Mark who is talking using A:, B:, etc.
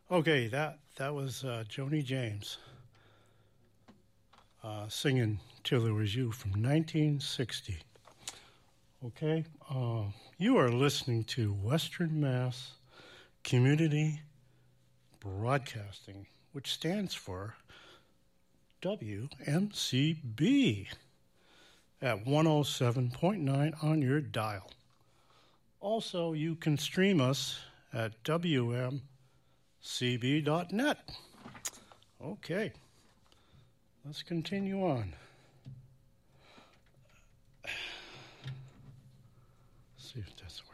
A: Okay, that was Joni James singing "Till There Was You" from 1960. Okay, you are listening to Western Mass Community Broadcasting, which stands for WMCB at 107.9 on your dial. Also, you can stream us at WMCB.net. Okay, let's continue on. See if that's